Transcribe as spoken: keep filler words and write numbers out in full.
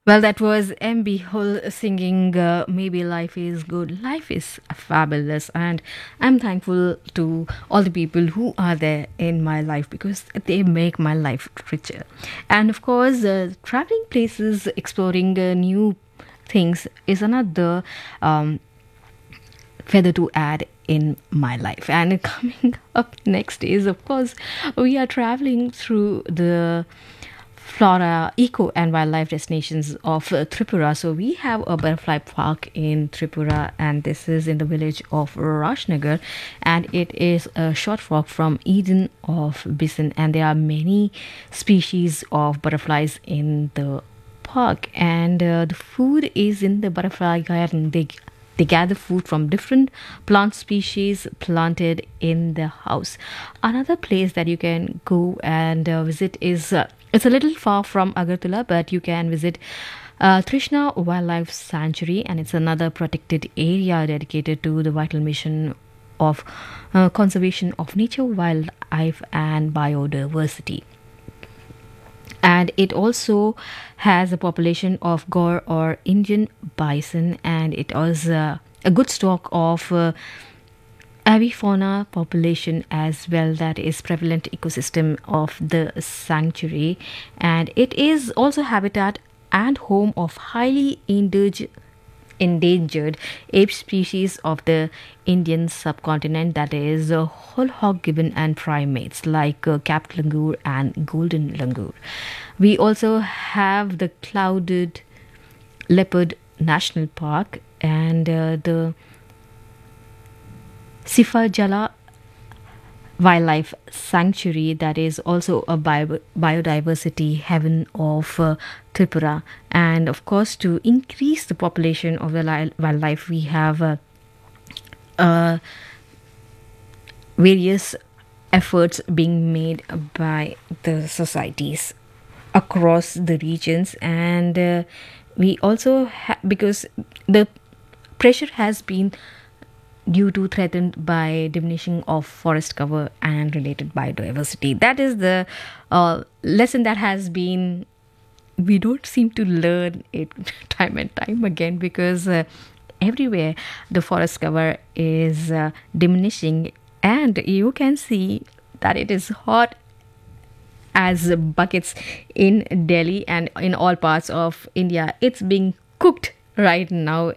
Well, that was M B Hull singing uh, Maybe Life is Good. Life is fabulous, and I'm thankful to all the people who are there in my life because they make my life richer. And of course, uh, traveling places, exploring uh, new things is another um, feather to add in my life. And coming up next is, of course, we are traveling through the flora, eco, and wildlife destinations of uh, Tripura. So we have a butterfly park in Tripura, and this is in the village of Rajnagar, and it is a short walk from Eden of Bison, and there are many species of butterflies in the park, and uh, the food is in the butterfly garden. They they gather food from different plant species planted in the house. Another place that you can go and uh, visit is uh, it's a little far from Agartala, but you can visit uh, Trishna Wildlife Sanctuary, and it's another protected area dedicated to the vital mission of uh, conservation of nature, wildlife, and biodiversity. And it also has a population of Gaur or Indian bison, and it was uh, a good stock of uh, avifauna population as well that is prevalent ecosystem of the sanctuary, and it is also habitat and home of highly endangered endangered ape species of the Indian subcontinent, that is uh, whole hog gibbon and primates like uh, capped langur and golden langur. We also have the clouded leopard national park and uh, the Sifajala wildlife sanctuary, that is also a bio- biodiversity heaven of uh, Tripura. And of course, to increase the population of the li- wildlife, we have uh, uh, various efforts being made by the societies across the regions. And uh, we also ha- because the pressure has been due to threatened by diminishing of forest cover and related biodiversity. That is the uh, lesson that has been, we don't seem to learn it time and time again, because uh, everywhere the forest cover is uh, diminishing, and you can see that it is hot as buckets in Delhi and in all parts of India. It's being cooked right now